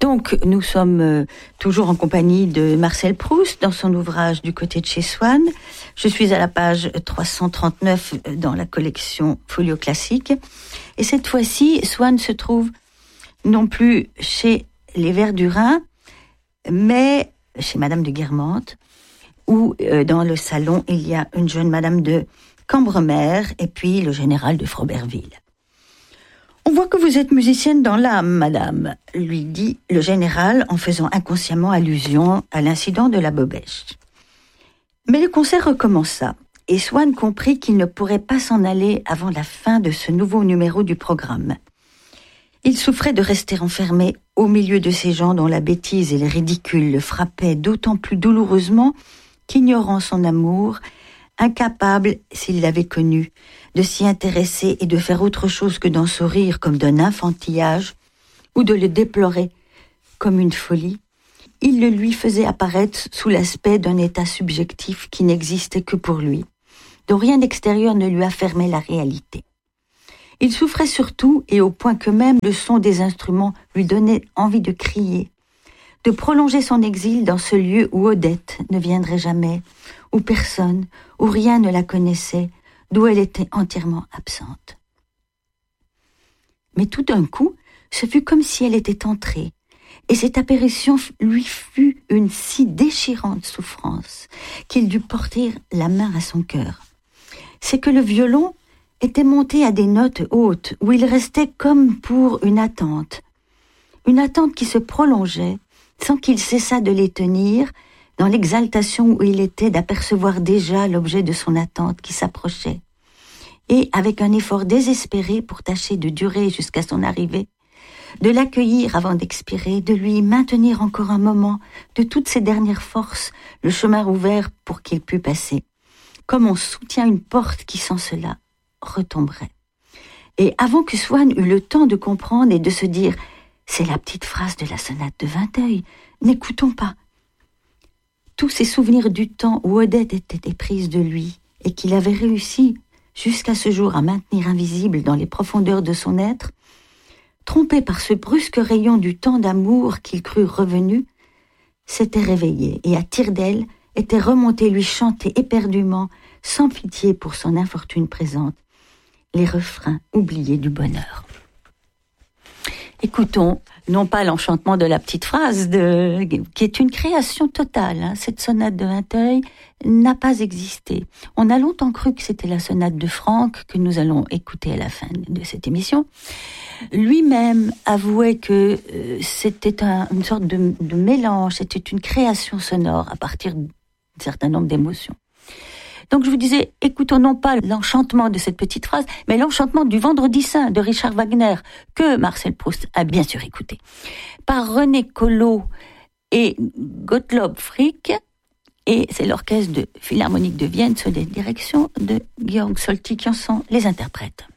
Donc, nous sommes toujours en compagnie de Marcel Proust dans son ouvrage Du côté de chez Swann. Je suis à la page 339 dans la collection Folio Classique. Et cette fois-ci, Swann se trouve non plus chez les Verdurin, mais chez Madame de Guermantes, où dans le salon, il y a une jeune Madame de Cambremer et puis le général de Froberville. « On voit que vous êtes musicienne dans l'âme, madame », lui dit le général en faisant inconsciemment allusion à l'incident de la bobèche. Mais le concert recommença, et Swann comprit qu'il ne pourrait pas s'en aller avant la fin de ce nouveau numéro du programme. Il souffrait de rester enfermé au milieu de ces gens dont la bêtise et le ridicule le frappaient d'autant plus douloureusement qu'ignorant son amour, incapable, s'il l'avait connu, de s'y intéresser et de faire autre chose que d'en sourire comme d'un enfantillage, ou de le déplorer comme une folie, il le lui faisait apparaître sous l'aspect d'un état subjectif qui n'existait que pour lui, dont rien d'extérieur ne lui affirmait la réalité. Il souffrait surtout, et au point que même le son des instruments lui donnait envie de crier, de prolonger son exil dans ce lieu où Odette ne viendrait jamais, où personne, où rien ne la connaissait, d'où elle était entièrement absente. Mais tout d'un coup, ce fut comme si elle était entrée, et cette apparition lui fut une si déchirante souffrance qu'il dut porter la main à son cœur. C'est que le violon était monté à des notes hautes, où il restait comme pour une attente qui se prolongeait, sans qu'il cessât de les tenir, dans l'exaltation où il était d'apercevoir déjà l'objet de son attente qui s'approchait, et avec un effort désespéré pour tâcher de durer jusqu'à son arrivée, de l'accueillir avant d'expirer, de lui maintenir encore un moment, de toutes ses dernières forces, le chemin ouvert pour qu'il pût passer, comme on soutient une porte qui sans cela retomberait. Et avant que Swann eût le temps de comprendre et de se dire « c'est la petite phrase de la sonate de Vinteuil, n'écoutons pas », tous ces souvenirs du temps où Odette était éprise de lui et qu'il avait réussi jusqu'à ce jour à maintenir invisible dans les profondeurs de son être, trompé par ce brusque rayon du temps d'amour qu'il crut revenu, s'était réveillé et à tire-d'aile était remonté lui chanter éperdument, sans pitié pour son infortune présente, les refrains oubliés du bonheur. Écoutons, non pas l'enchantement de la petite phrase, qui est une création totale. Cette sonate de Vinteuil n'a pas existé. On a longtemps cru que c'était la sonate de Franck que nous allons écouter à la fin de cette émission. Lui-même avouait que c'était une sorte de mélange, c'était une création sonore à partir d'un certain nombre d'émotions. Donc je vous disais, écoutons non pas l'enchantement de cette petite phrase, mais l'enchantement du Vendredi Saint de Richard Wagner, que Marcel Proust a bien sûr écouté, par René Collot et Gottlob Frick, et c'est l'orchestre de Philharmonique de Vienne sous la direction de Georg Solti qui en sont les interprètes.